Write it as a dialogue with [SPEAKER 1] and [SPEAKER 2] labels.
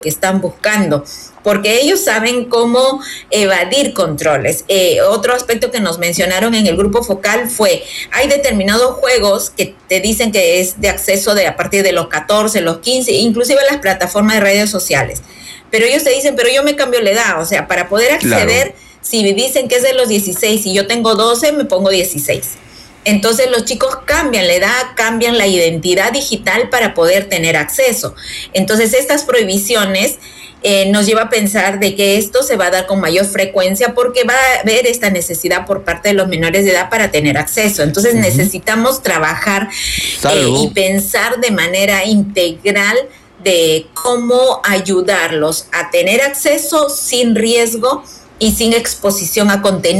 [SPEAKER 1] que están buscando, porque ellos saben cómo evadir controles. Otro aspecto que nos mencionaron en el grupo focal fue, hay determinados juegos que te dicen que es de acceso a partir de los 14, los 15, inclusive las plataformas de redes sociales. Pero ellos te dicen, pero yo me cambio la edad, o sea, para poder acceder, si me dicen que es de los 16 y yo tengo 12, me pongo 16. Entonces los chicos cambian la edad, cambian la identidad digital para poder tener acceso. Entonces estas prohibiciones nos lleva a pensar de que esto se va a dar con mayor frecuencia porque va a haber esta necesidad por parte de los menores de edad para tener acceso. Entonces necesitamos trabajar y pensar de manera integral de cómo ayudarlos a tener acceso sin riesgo y sin exposición a contenido